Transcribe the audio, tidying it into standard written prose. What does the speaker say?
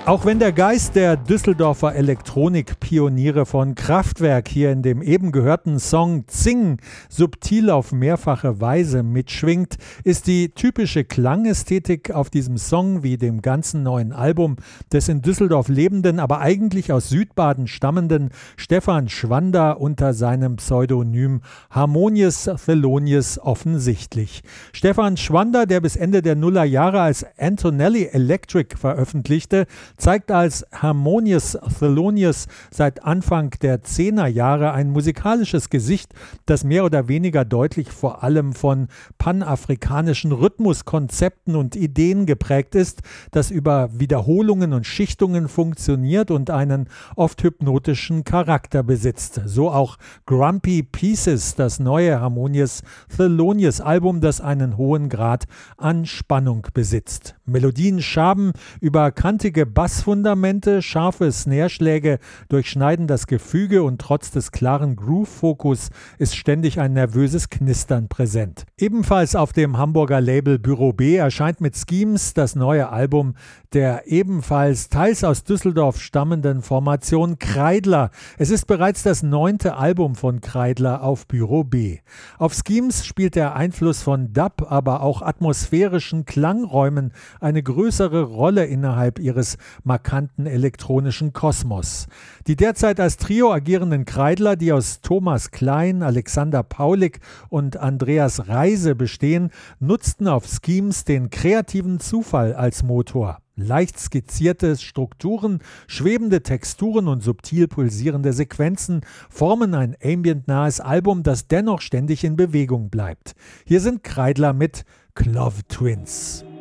Auch wenn der Geist der Düsseldorfer Elektronikpioniere von Kraftwerk hier in dem eben gehörten Song Zing subtil auf mehrfache Weise mitschwingt, ist die typische Klangästhetik auf diesem Song wie dem ganzen neuen Album des in Düsseldorf lebenden, aber eigentlich aus Südbaden stammenden Stefan Schwander unter seinem Pseudonym Harmonious Thelonious offensichtlich. Stefan Schwander, der bis Ende der Nullerjahre als Antonelli Electric veröffentlichte, zeigt als Harmonious Thelonious seit Anfang der 10er Jahre ein musikalisches Gesicht, das mehr oder weniger deutlich vor allem von panafrikanischen Rhythmuskonzepten und Ideen geprägt ist, das über Wiederholungen und Schichtungen funktioniert und einen oft hypnotischen Charakter besitzt. So auch Grumpy Pieces, das neue Harmonious Thelonious Album, das einen hohen Grad an Spannung besitzt. Melodien schaben über kantige Bassfundamente, scharfe Snareschläge durchschneiden das Gefüge und trotz des klaren Groove-Fokus ist ständig ein nervöses Knistern präsent. Ebenfalls auf dem Hamburger Label Büro B erscheint mit Schemes das neue Album der ebenfalls teils aus Düsseldorf stammenden Formation Kreidler. Es ist bereits das 9. Album von Kreidler auf Büro B. Auf Schemes spielt der Einfluss von Dub, aber auch atmosphärischen Klangräumen eine größere Rolle innerhalb ihres markanten elektronischen Kosmos. Die derzeit als Trio agierenden Kreidler, die aus Thomas Klein, Alexander Paulik und Andreas Reise bestehen, nutzten auf Schemes den kreativen Zufall als Motor. Leicht skizzierte Strukturen, schwebende Texturen und subtil pulsierende Sequenzen formen ein ambient-nahes Album, das dennoch ständig in Bewegung bleibt. Hier sind Kreidler mit Clove Twins.